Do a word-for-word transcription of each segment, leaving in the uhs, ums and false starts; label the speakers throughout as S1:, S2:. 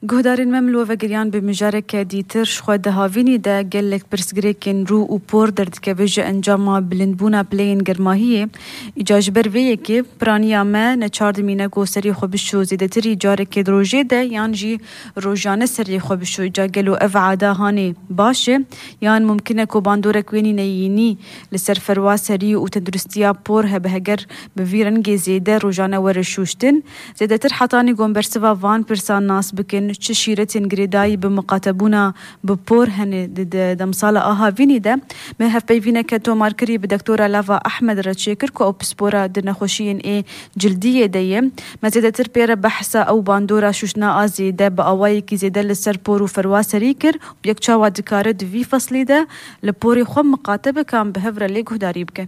S1: گهدارین مملو و گریان به مجارک دیتر شخوا دهاوینی ده گلک پرسگریکن رو و پور درد که وجه انجام بلندبونا بلین گرماهیه ایجاج برویه که پرانیا ما نچاردمینه گو سری خوبشو زیده تری جارک دروژه ده یان جی روژانه سری خوبشو ایجا گلو اف عاده هانه باشه یان ممکنه که باندورک وینی نیینی لسر فروا سری و تدرستیا پور هبهگر بویرنگ زیده روژانه ورشوشتن زیده تر حطانی گم برسوا وان پرسان ناس بکن چه شیرتین گریدایی بمقاتبونا بپور هنه دمسال آها وینی ده من هف بیوینه که تو مارکری به دکتورا لاوا احمد را چیکر که او پسپورا در نخوشین ای جلدیه ده مزیده تر پیر بحثا او باندورا شوشنا آزی ده با آوائی که زیده لسر پور و فروا سری کر و یک چاوا دکاره دوی فصلی ده لپوری خوب مقاتبه کام به هفره لیگو داری بکن.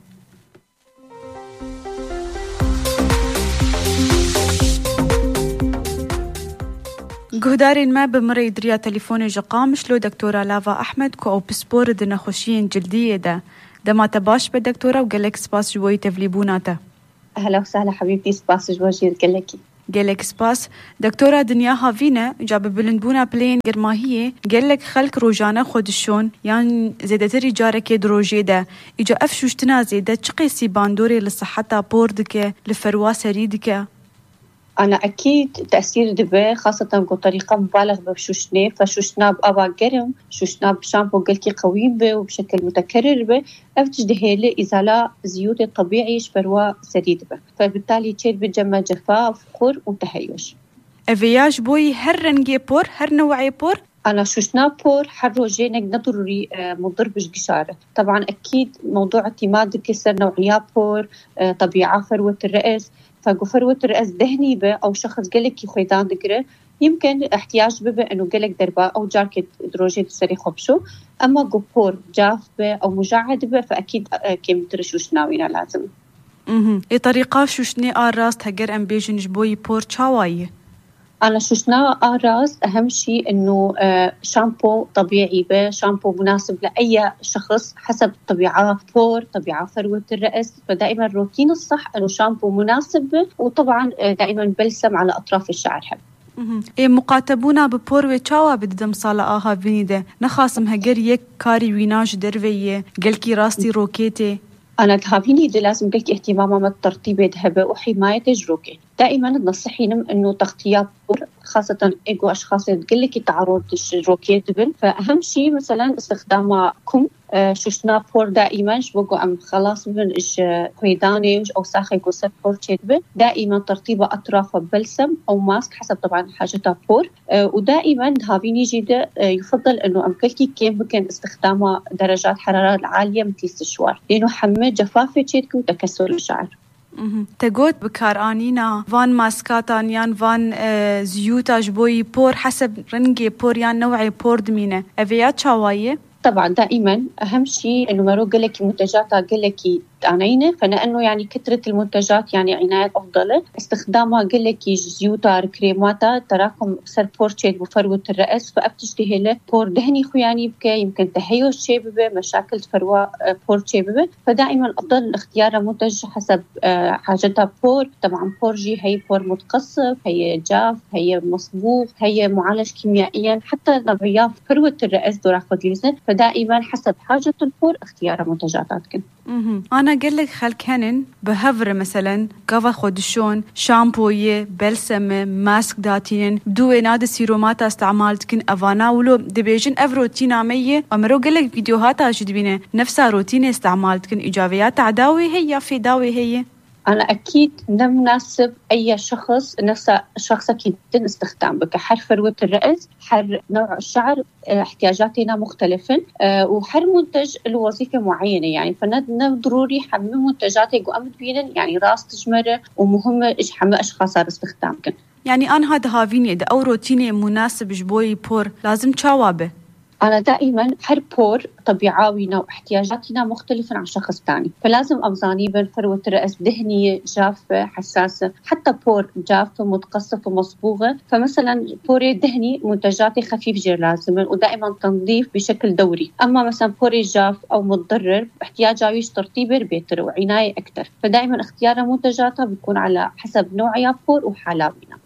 S1: گهدارین ما بمره دریا تليفون جقامش لو دكتورة لاوا أحمد كو أو بسبور دنا خوشين جلدية ده ده ما تباش بدكتورة وقالك سباس جوي تفليبوناته.
S2: أهلا وسهلا حبيبتي سباس جوي قالكي.
S1: قالك سباس دكتورة دنيا هافينا جاب بلندبونا بلين قرماهية قالك خلق روجانا خودشون يعني زيدتري جارك دروجي ده إجا أفشوشتنا زيدة چقيسي باندوري لصحتا بوردك لفروا سريدك.
S2: أنا أكيد تأثير دبي خاصة بطريقة مبالغ بشوشنة فشوشنا بأبا جرم شوشنا بشامبو قلكي قوي به وبشكل متكرر به أفتجده له إزالة زيوت الطبيعي شبروا سريد به فبالتالي تشير بجمع جفاف قر وتهيش.
S1: أفياج بوي هر رنجي بور هر نوعي بور
S2: أنا شوشنا بور حروجينك نضروري مضر بشقشارة طبعا أكيد موضوع اعتماد كسر نوعيات بور طبيعة فروة الرأس ففروة الرأس دهني به أو شخص قلك يخيدان دقره يمكن احتياج به إنه قلك دربا أو جارك دروجي سري خبشو أما قبور جاف به أو مجعد به فأكيد كم ترشوشناوينا لازم.
S1: اها إيه طريقة شوشني آراست هجر أم بيجنج بوي بور شاواي.
S2: أنا شوشنا آراس أهم شيء إنه شامبو طبيعي به شامبو مناسب لأي شخص حسب طبيعة بور طبيعة فروة الرأس فدائما روتين الصح إنه شامبو مناسب به وطبعا دائما بلسم على أطراف الشعر حب.
S1: إيه مقاتبونا ببور وچاوا بددم صالة آها فينيده نخاسم هجر يك كاري ويناج درويه قلكي راستي روكيتي.
S2: أنا تهابيني دي لازم قلت اهتمامها الترطيب دهبة وحماية جروكي دائما نصحينم إنه تغطيات بور خاصة إيجو أشخاص يتقلك تعرض الجروكي دبن فأهم شيء مثلا استخدام كم شوشنا بور دائما شبقوا أم خلاص من إيش خيداني أو ساخي قصة بور تشدبن دائما ترطيبها أطرافها بلسم أو ماسك حسب طبعا حاجتها بور ودائما هابيني جدا يفضل إنه أمكلكي كيف ممكن استخدامها درجات حرارة عالية مثل السشوار لأنه حمى جفاف تشدك وتكسر الشعر.
S1: تقول بكارانينا فان ماسكاتان يان فان زيوتا جبوي بور حسب رنجي بور يان نوعي بور دمينة أفيات شواية.
S2: طبعا دائما أهم شيء إنه مرو قلك منتجات قلك عنينة فلأنه يعني كثرة المنتجات يعني عناية أفضل استخدامها قلك زيوتا كريماتا تراكم سر بورشيت بفروة الرأس فأبتجده له بور دهني خياني بك يمكن تهيوش شيبه مشاكل فروة بور شيبه فدائما أفضل اختيار منتج حسب حاجتها بور طبعا بور جي هي بور متقصف هي جاف هي مصبوغ هي معالج كيميائيا حتى نوعيات فروة الرأس دور أخذ ليزن فدائما حسب حاجة البور اختيار منتجاتك.
S1: أنا قل لك خلك هنن بهفر مثلا قفا خودشون شامبوية بلسمة ماسك داتين بدو ناد سيرومات استعمالتكن أفانا ولو دبيجن أف روتينا مية أمرو قل لك فيديوهات أجدبينه نفسها روتين استعمالتكن إيجابيات عداوي هي في داوي هي.
S2: أنا أكيد نمناسب أي شخص نفس شخصك يمكن استخدام بك حر فروة الرأس حر نوع الشعر احتياجاتنا مختلفة وحر منتج له وظيفة معينة يعني فندنا ضروري حمل منتجات يقوم بينا يعني راس تجمرة ومهمة إيش حمل أشخاص استخدامك
S1: يعني أنا هذا هافيني ده أو روتيني مناسب جبوي بور لازم تشاوبه.
S2: أنا دائما حر بور طبيعاوينا واحتياجاتنا مختلفة عن شخص تاني فلازم أمزاني بين فروة الرأس دهنية جافة حساسة حتى بور جافة متقصفة مصبوغة فمثلا بوري دهني منتجاتي خفيف جير لازما ودائما تنظيف بشكل دوري أما مثلا بوري جاف أو متضرر احتياجاويش ترطيب بيتر وعناية أكثر فدائما اختيار منتجاتها بيكون على حسب نوعها بور وحالاتنا.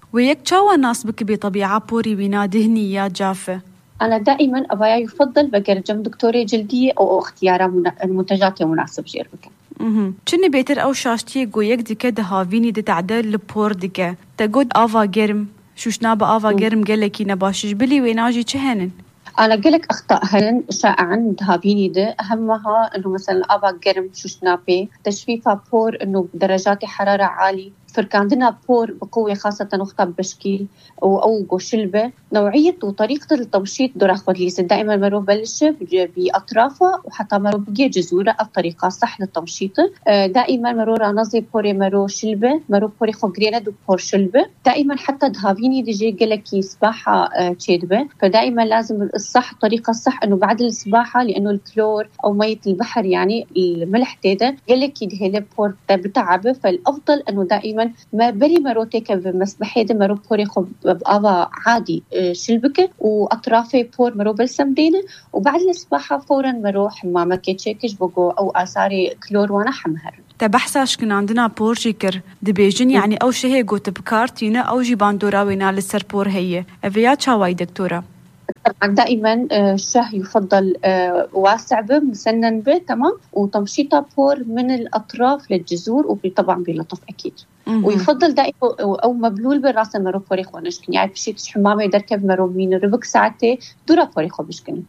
S1: ويك شاوى ناس بك بطبيعة بوري وينا دهنيات جافة؟
S2: أنا دائما أبايا يفضل بقر جم دكتورة جلدية أو اختيارها المنتجات المناسب جيربك.
S1: اها چنی بهتر او شاشتی گویک دیگه ده هاوینی ده تعدل لپور دیگه تگود آوا گرم شوشنا با آوا گرم گلکی نباشش بلی ویناجی چه هنن؟
S2: أنا قلك أخطاء هن شائعا دهابيني ده أهمها إنه مثلا آبا قرم شوشنابي تجفيفها بور إنه بدرجات حرارة عالية فركاندنا بور بقوة خاصة وقتها بشكيل أو أو شلبة نوعية وطريقة التمشيط دور أخذ ليس دائما مرو بلش بأطرافها وحتى مرو بقي جزورة الطريقة الصح للتمشيط دائما مرو رانزي بوري مرو شلبة مرو بوري خجرينة دو بور شلبة دائما حتى دهابيني دي قلكي سباحة تشيدبة فدائما لازم الصح الطريقة الصح إنه بعد السباحة لأنه الكلور أو مية البحر يعني الملح تيدا قلكي دهيلة بور بتعبه فالأفضل إنه دائما ما بري مروتك بمسبحة ده مرو بوري خب بأبا عادي شلبكة وأطرافه بور مرو بلسمدينة وبعد السباحة فورا مرو حمامة كيتشيكش بقو أو آثاري كلور وانا حمهر
S1: تبحثاش كنا عندنا بور جيكر دبيجن يعني أو شيء قوت بكارتينا أو جيبان دورا وينا للسر بور هي أفيات شاواي دكتورة
S2: طبعا دائما الشه يفضل واسع به مسنن به تمام وتمشيطه بور من الأطراف للجذور وطبعا بلطف أكيد ويفضل دائما أو مبلول بالراس مرو بوريخ ونشكن يعني بشي حمامة يدركب مرو مين ربك ساعتي دورا بوريخ وبشكن.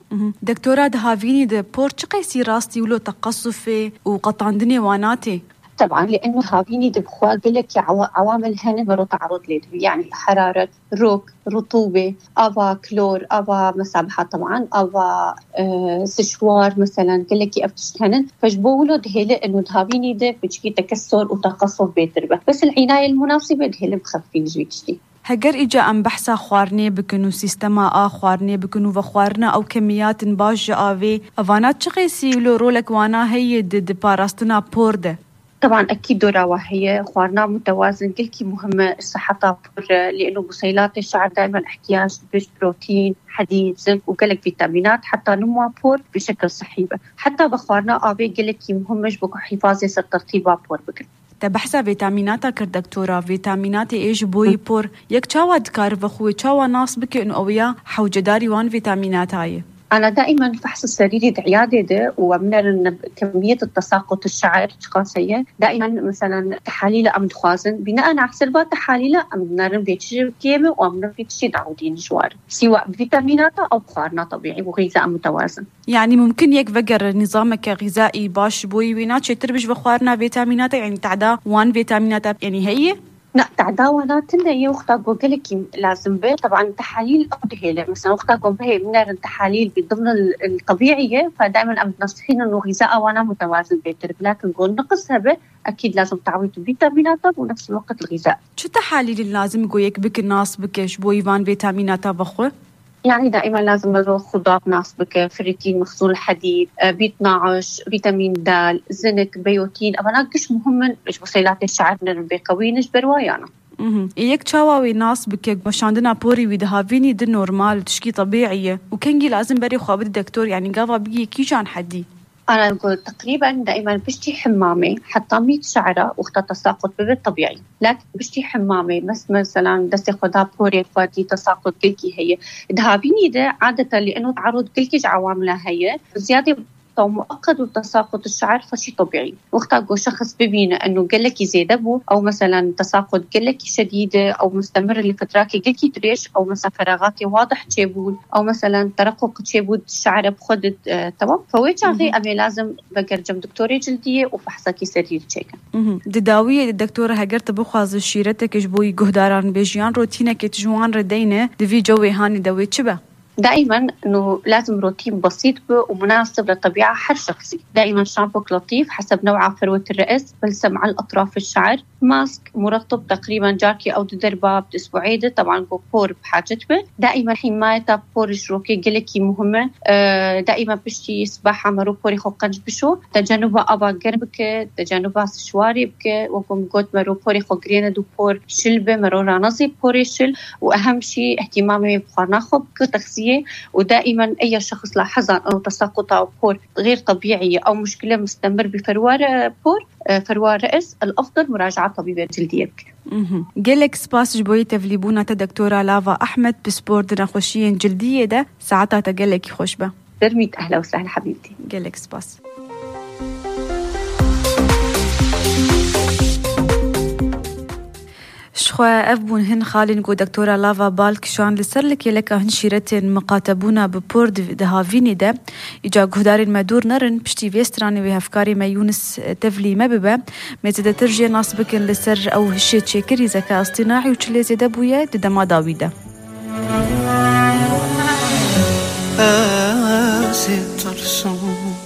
S1: دكتورة دهافيني ده بور چقي سي راستي ولو تقصفي وقطعن دنيا واناتي؟
S2: طبعا لأنه هافيني دبخوال بلك عوامل هنا مرو تعرض ليه يعني حرارة روك رطوبة أبا كلور أبا مسابحة طبعا أبا آه سشوار مثلا كلكي أفتشتهنن فجبولو دهيلة إنه دهافيني ده بجي تكسر وتقصف بيتربة بس العناية المناسبة دهيلة بخفين جويتشتي
S1: هجر إجا أم بحثا خوارني بكنو سيستما آ خوارني بكنو وخوارنا أو كميات باش آوي أفانات شغي سيولو رولك وانا هي دي دي باراستنا بورده
S2: طبعا أكيد دورة وهي خوارنا متوازن كلكي مهمة صحتها لأنه بصيلات الشعر دائما احتياج بيش بروتين حديد زنك وقلك فيتامينات حتى نمو بور بشكل صحي حتى بخوارنا آبي قلكي مهمش بكو حفاظي سر ترطيبها بور بكل
S1: تبحثا فيتاميناتا كر دكتورة فيتاميناتي إيش بوي بور يك چاوا دكار بخوي چاوا ناس بكي إنه أويا حوجداري وان فيتامينات هاي
S2: أنا دائما فحص السريري بعيادة ده ومن كمية التساقط الشعر قاسية دائما مثلا تحاليل أم دخوازن بناء على حسب تحاليل أم نرم بيتشي كيمي وأم بيتشي دعودين جوار سواء فيتامينات أو بخارنا طبيعي وغذاء متوازن
S1: يعني ممكن يك فقر نظامك غذائي باش بوي وينات شي تربش بخارنا فيتامينات يعني تعدا وان فيتامينات يعني هي
S2: لا تعداونات هي وقتها بقولك لازم به طبعا تحاليل أدهيلة مثلا وقتها به من التحاليل بالضمن الطبيعية فدائما أم نصحين إنه غذاء وانا متوازن بيتر لكن قول نقصها به أكيد لازم تعويض الفيتامينات ونفس الوقت الغذاء.
S1: شو التحاليل اللي لازم يقولك بك الناس بكش بويفان فيتامينات بخو؟
S2: يعني دائما لازم نروح خضار ناسبك فريتين مخزون الحديد بي اثناشر فيتامين د زنك بيوتين أبناقش مهم إيش بصيلات الشعر بقوينش بروايانا
S1: اها يك تشاواوي ناس بك مشاندنا بوري ويدهافيني دي نورمال تشكي طبيعية وكنجي لازم بري خوابد الدكتور يعني قافا بيجي كيشان حدي
S2: أنا أقول تقريبا دائما بشتي حمامة حتى مية شعرة وقت تساقط بالطبيعي لكن بشتي حمامة بس مثلا دستي خدها بوري فادي تساقط كلكي هي دهابيني ده عادة لأنه تعرض كلكي عواملها هي زيادة مؤقت وتساقط الشعر فشي طبيعي وقتها جو شخص ببينه انه قلك يزيد ابو او مثلا تساقط قلك شديده او مستمر لفترات قلك تريش او مثلا فراغات واضح تشيبول او مثلا ترقق تشيبول الشعر بخد آه تمام فويش هذه امي لازم بقر جم دكتوره جلديه وفحصك سرير تشيكا
S1: دداويه الدكتوره هجرت بخواز شيرتك جبوي جهداران بيجيان روتينك تجوان ردينه دفي جوي هاني دوي تشبه
S2: دائما انه لازم روتين بسيط ومناسب للطبيعه حر شخصي دائما شامبوك لطيف حسب نوع فروه الراس بلسم على الاطراف الشعر ماسك مرطب تقريبا جاركي او درباب اسبوعين طبعا بور بحاجه به دائما حمايه بور جروكي قلكي مهمه دائما بشتي سباحه مرو بوري خو قنج بشو تجنب ابا قربك تجنب سشواري بك وقم قد مرو بوري خو جرينا دو بور شلبه مرو رانزي بوري شل واهم شيء اهتمامي بخارنا خب تغذيه الجلدية. ودائما أي شخص لاحظ أو تساقط أو بور غير طبيعية أو مشكلة مستمر بفروار بور فروار رأس، الأفضل مراجعة طبيبة جلدية.
S1: جلك سباس جبوي تفليبونا دكتورة لافا أحمد بسبور دنا خوشيين جلدية ده ساعتها تجلك خوشبة.
S2: درميت أهلا وسهلا حبيبتي.
S1: جلك سباس. شخوا أفبون هن خالين جو دكتورة لافا بالك شوان لسرلك يلك هن شيرتين مقاتبونا ببور دهافيني ده إجا قهدار المدور نرن بشتي فيستراني وهفكاري ما يونس تفلي مببا ميزيدا ترجي ناصبكن لسر أو هشيت شكري ذكاء اصطناعي وشلي زيدا بويا ددما داويدا.
S3: آسي ترسم